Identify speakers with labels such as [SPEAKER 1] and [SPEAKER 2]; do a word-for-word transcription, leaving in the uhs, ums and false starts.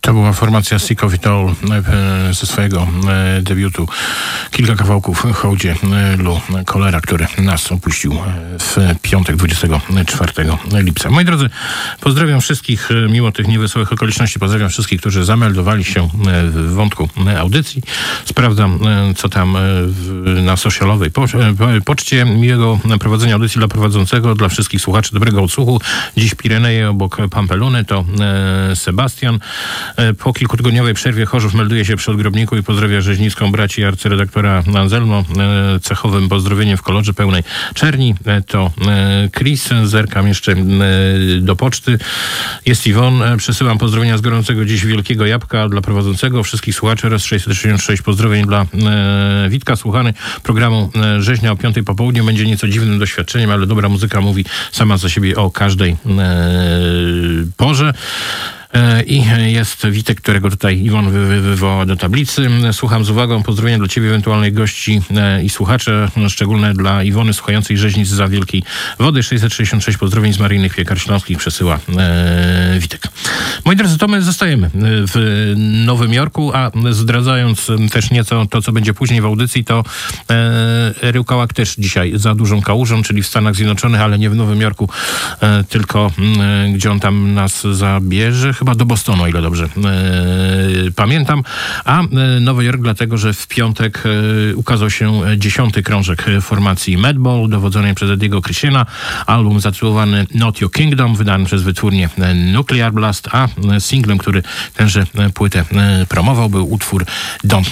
[SPEAKER 1] To była formacja Sick of It All ze swojego debiutu. Kilka kawałków w hołdzie Lu Cholera, który nas opuścił w piątek dwudziestego czwartego lipca. Moi drodzy, pozdrawiam wszystkich, mimo tych niewesołych okoliczności, pozdrawiam wszystkich, którzy zameldowali się w wątku audycji. Sprawdzam, co tam na socialowej poczcie. Miłego prowadzenia audycji dla prowadzącego, dla wszystkich słuchaczy, dobrego odsłuchu. Dziś Pireneje obok Pampeluny to Sebastian. Po kilkutygodniowej przerwie Chorzów melduje się przy odgrobniku i pozdrawia rzeźnicką braci arcyredaktora Anselmo. Cechowym pozdrowieniem w kolorze pełnej czerni to Chris. Zerkam jeszcze do poczty. Jest Iwon. Przesyłam pozdrowienia z gorącego dziś Wielkiego Jabłka dla prowadzącego, wszystkich słuchaczy oraz sześćset sześćdziesiąt sześć pozdrowień dla Witka. Słuchany programu Rzeźnia o piątej po południu będzie nieco dziwnym doświadczeniem, ale dobra muzyka mówi sama za siebie o każdej porze. I jest Witek, którego tutaj Iwon wy- wywoła do tablicy. Słucham z uwagą. Pozdrowienia dla ciebie, ewentualnych gości i słuchacze, szczególne dla Iwony słuchającej rzeźnic za Wielkiej Wody. sześćset sześćdziesiąt sześć pozdrowień z Maryjnych Piekar Śląskich przesyła e, Witek. Moi drodzy, to my zostajemy w Nowym Jorku, a zdradzając też nieco to, co będzie później w audycji, to e, Ryłkałak też dzisiaj za dużą kałużą, czyli w Stanach Zjednoczonych, ale nie w Nowym Jorku, e, tylko e, gdzie on tam nas zabierze. Chyba do Bostonu, o ile dobrze e, pamiętam. A e, Nowy Jork dlatego, że w piątek e, ukazał się dziesiąty krążek formacji Madball, dowodzonej przez Ediego Christiana. Album zatytułowany Not Your Kingdom, wydany przez wytwórnię Nuclear Blast, a singlem, który tenże płytę e, promował, był utwór Don't